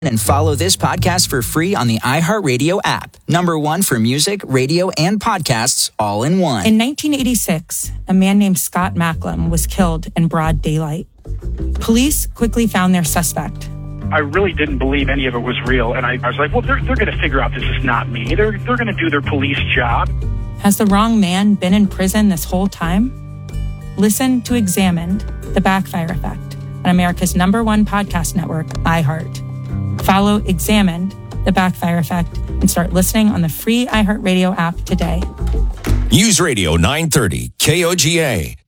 And follow this podcast for free on the iHeartRadio app. #1 for music, radio, and podcasts all in one. In 1986, a man named Scott Macklem was killed in broad daylight. Police quickly found their suspect. I really didn't believe any of it was real. And I was like, well, they're going to figure out this is not me. They're going to do their police job. Has the wrong man been in prison this whole time? Listen to Examined, The Backfire Effect on America's #1 podcast network, iHeart. Follow Examined, The Backfire Effect, and start listening on the free iHeartRadio app today. News Radio 930, KOGA.